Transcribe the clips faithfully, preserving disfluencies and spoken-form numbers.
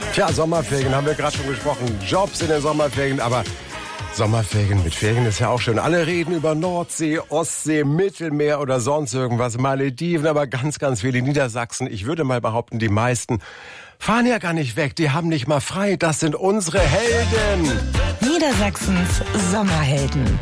Tja, Sommerferien haben wir gerade schon gesprochen. Jobs in den Sommerferien, aber Sommerferien mit Ferien ist ja auch schön. Alle reden über Nordsee, Ostsee, Mittelmeer oder sonst irgendwas, Malediven, aber ganz, ganz viele Niedersachsen. Ich würde mal behaupten, die meisten fahren ja gar nicht weg. Die haben nicht mal frei. Das sind unsere Helden. Niedersachsens Sommerhelden.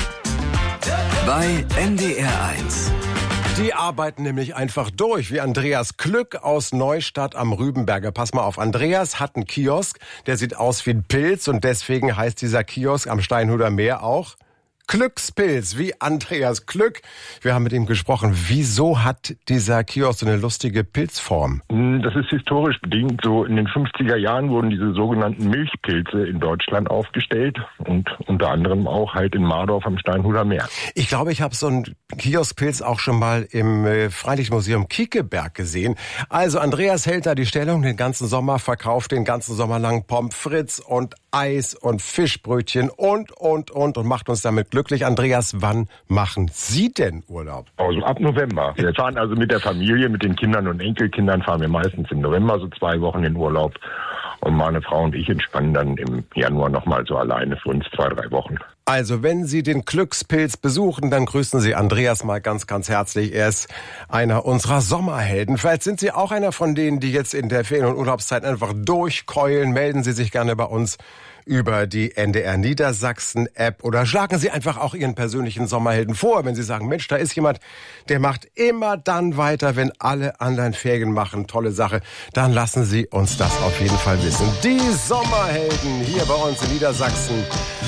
Bei N D R eins. Die arbeiten nämlich einfach durch, wie Andreas Klück aus Neustadt am Rübenberger. Pass mal auf, Andreas hat einen Kiosk, der sieht aus wie ein Pilz und deswegen heißt dieser Kiosk am Steinhuder Meer auch Glückspilz, wie Andreas Klück. Wir haben mit ihm gesprochen. Wieso hat dieser Kiosk so eine lustige Pilzform? Das ist historisch bedingt. So in den fünfziger Jahren wurden diese sogenannten Milchpilze in Deutschland aufgestellt und unter anderem auch halt in Mardorf am Steinhuder Meer. Ich glaube, ich habe so einen Kioskpilz auch schon mal im äh, Freilichtmuseum Kiekeberg gesehen. Also Andreas hält da die Stellung den ganzen Sommer, verkauft den ganzen Sommer lang Pommes frites und Eis und Fischbrötchen und, und, und und macht uns damit glücklich. Andreas, wann machen Sie denn Urlaub? Also ab November. Wir fahren also mit der Familie, mit den Kindern und Enkelkindern fahren wir meistens im November so zwei Wochen in Urlaub. Und meine Frau und ich entspannen dann im Januar nochmal so alleine für uns zwei, drei Wochen. Also wenn Sie den Glückspilz besuchen, dann grüßen Sie Andreas mal ganz, ganz herzlich. Er ist einer unserer Sommerhelden. Vielleicht sind Sie auch einer von denen, die jetzt in der Ferien- und Urlaubszeit einfach durchkeulen. Melden Sie sich gerne bei uns über die N D R Niedersachsen App oder schlagen Sie einfach auch Ihren persönlichen Sommerhelden vor, wenn Sie sagen, Mensch, da ist jemand, der macht immer dann weiter, wenn alle anderen Ferien machen. Tolle Sache. Dann lassen Sie uns das auf jeden Fall wissen. Die Sommerhelden hier bei uns in Niedersachsen.